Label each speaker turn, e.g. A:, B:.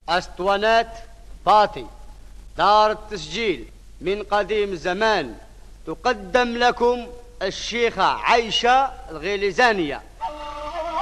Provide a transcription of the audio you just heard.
A: أسطوانات باتي، دار التسجيل من قديم زمان، تقدم لكم الشيخة عايشة الغليزانية.